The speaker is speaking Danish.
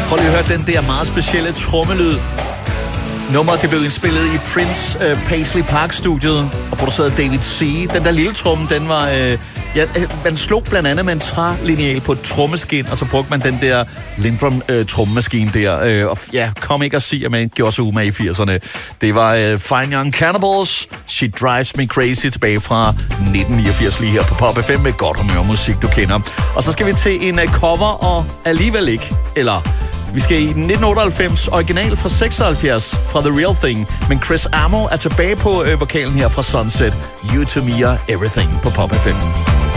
Prøv lige at høre den der meget specielle trommelyd. Nummeret det blev indspillet i Prince Paisley Park-studiet og produceret David C. Den der lille tromme, den var... man slog blandt andet med en trælineal på et trommeskin, og så brugte man den der Lindrum-trommemaskine der. Og kom ikke at sige, at man gjorde sig umage i 80'erne. Det var Fine Young Cannibals, She Drives Me Crazy, tilbage fra 1989 lige her på Pop FM med godt humørmusik, du kender. Og så skal vi til en cover, og alligevel ikke, eller... Vi skal i 1998, original fra 76, fra The Real Thing. Men Chris Amo er tilbage på vokalen her fra Sunset. You to Me are Everything på Pop FM.